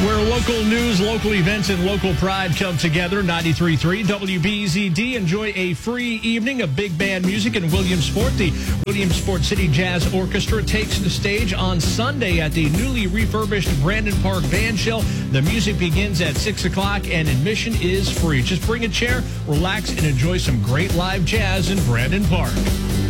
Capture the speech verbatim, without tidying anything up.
Where local news, local events, and local pride come together. ninety-three point three W B Z D. Enjoy a free evening of big band music in Williamsport. The Williamsport City Jazz Orchestra takes the stage on Sunday at the newly refurbished Brandon Park Band Shell. The music begins at six o'clock and admission is free. Just bring a chair, relax, and enjoy some great live jazz in Brandon Park.